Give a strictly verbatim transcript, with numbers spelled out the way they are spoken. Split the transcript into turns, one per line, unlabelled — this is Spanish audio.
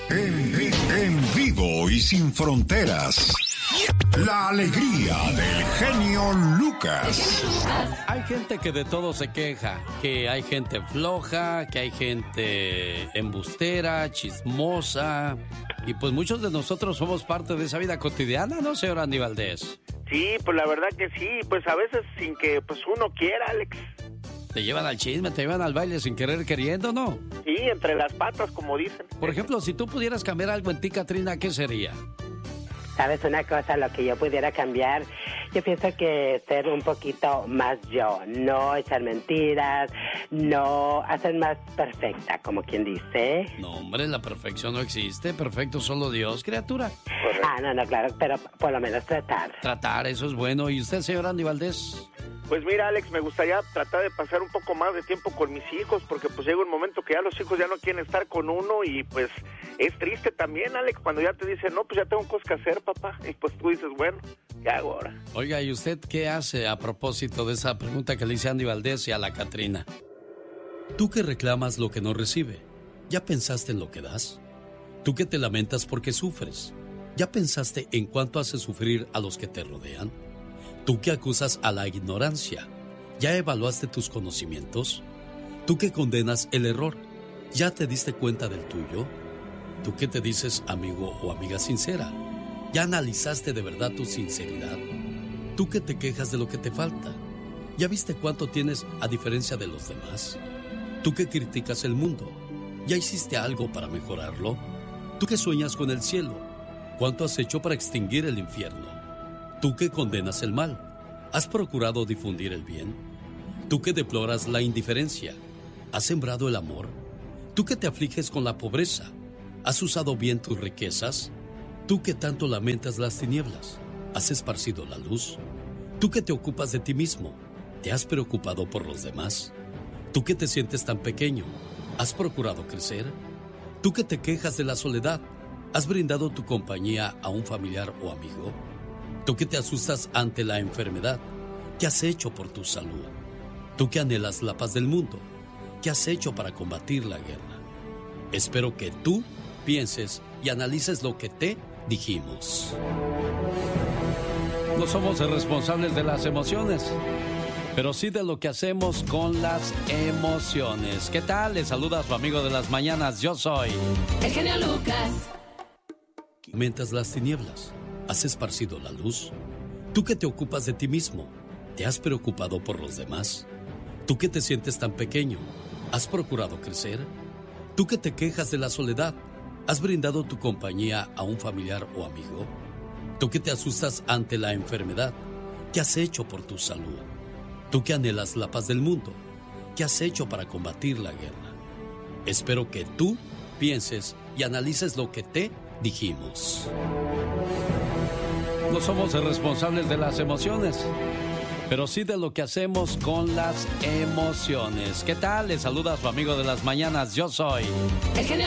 En, en vivo y sin fronteras. La alegría del genio Lucas.
Hay gente que de todo se queja, que hay gente floja, que hay gente embustera, chismosa, y pues muchos de nosotros somos parte de esa vida cotidiana, ¿no, señor Andy Valdés?
Sí, pues la verdad que sí, pues a veces sin que pues uno quiera, Alex.
Te llevan al chisme, te llevan al baile sin querer queriendo, ¿no?
Sí, entre las patas, como dicen.
Por ejemplo, si tú pudieras cambiar algo en ti, Catrina, ¿qué sería?
¿Sabes una cosa? Lo que yo pudiera cambiar, yo pienso que ser un poquito más yo, no echar mentiras, no hacer más perfecta, como quien dice.
No, hombre, la perfección no existe, perfecto solo Dios, criatura.
Ah, no, no, claro, pero por lo menos tratar.
Tratar, eso es bueno. ¿Y usted, señor Andy Valdés?
Pues mira, Alex, me gustaría tratar de pasar un poco más de tiempo con mis hijos, porque pues llega un momento que ya los hijos ya no quieren estar con uno y pues es triste también, Alex, cuando ya te dicen, no, pues ya tengo cosas que hacer, papá, y pues tú dices, bueno, ¿qué hago ahora?
Oiga, ¿y usted qué hace a propósito de esa pregunta que le hice a Andy Valdés y a la Catrina? Tú que reclamas lo que no recibe, ¿ya pensaste en lo que das? Tú que te lamentas porque sufres, ¿ya pensaste en cuánto hace sufrir a los que te rodean? Tú que acusas a la ignorancia, ¿ya evaluaste tus conocimientos? Tú que condenas el error, ¿ya te diste cuenta del tuyo? Tú que te dices amigo o amiga sincera, ¿ya analizaste de verdad tu sinceridad? Tú que te quejas de lo que te falta, ¿ya viste cuánto tienes a diferencia de los demás? Tú que criticas el mundo, ¿ya hiciste algo para mejorarlo? Tú que sueñas con el cielo, ¿cuánto has hecho para extinguir el infierno? Tú que condenas el mal, ¿has procurado difundir el bien? Tú que deploras la indiferencia, ¿has sembrado el amor? Tú que te afliges con la pobreza, ¿has usado bien tus riquezas? Tú que tanto lamentas las tinieblas, ¿has esparcido la luz? Tú que te ocupas de ti mismo, ¿te has preocupado por los demás? Tú que te sientes tan pequeño, ¿has procurado crecer? Tú que te quejas de la soledad, ¿has brindado tu compañía a un familiar o amigo? Tú que te asustas ante la enfermedad, ¿qué has hecho por tu salud? Tú que anhelas la paz del mundo, ¿qué has hecho para combatir la guerra? Espero que tú pienses y analices lo que te dijimos. No somos responsables de las emociones, pero sí de lo que hacemos con las emociones. ¿Qué tal? Les saluda a su amigo de las mañanas. Yo soy
el genio Lucas.
Aumentas las tinieblas, ¿has esparcido la luz? Tú que te ocupas de ti mismo, ¿te has preocupado por los demás? Tú que te sientes tan pequeño, ¿has procurado crecer? Tú que te quejas de la soledad, ¿has brindado tu compañía a un familiar o amigo? Tú que te asustas ante la enfermedad, ¿qué has hecho por tu salud? Tú que anhelas la paz del mundo, ¿qué has hecho para combatir la guerra? Espero que tú pienses y analices lo que te dijimos. No somos responsables de las emociones, pero sí de lo que hacemos con las emociones. ¿Qué tal? Les saluda a su amigo de las mañanas. Yo soy
el genio